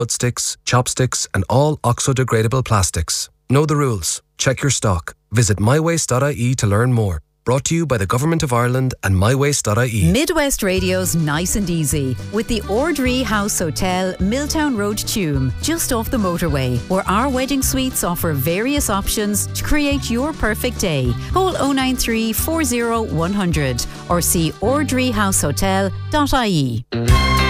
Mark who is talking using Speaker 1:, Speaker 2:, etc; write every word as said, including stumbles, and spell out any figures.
Speaker 1: sticks, chopsticks and all oxo-degradable plastics. Know the rules. Check your stock. Visit my waste dot I E to learn more. Brought to you by the Government of Ireland and my waste dot I E.
Speaker 2: Midwest Radio's Nice and Easy with the Ordree House Hotel, Milltown Road, Tuam, just off the motorway, where our wedding suites offer various options to create your perfect day. Call oh nine three, four oh, one hundred or see ordree house hotel dot I E.